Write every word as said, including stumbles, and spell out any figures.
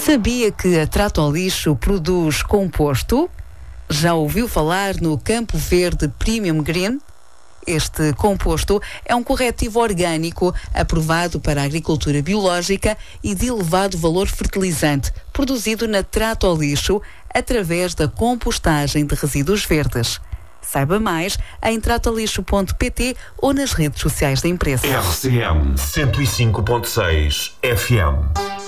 Sabia que a Trato ao Lixo produz composto? Já ouviu falar no Campo Verde Premium Green? Este composto é um corretivo orgânico aprovado para a agricultura biológica e de elevado valor fertilizante, produzido na Trato ao Lixo através da compostagem de resíduos verdes. Saiba mais em tratolixo ponto pt ou nas redes sociais da empresa. R C M cento e cinco ponto seis F M.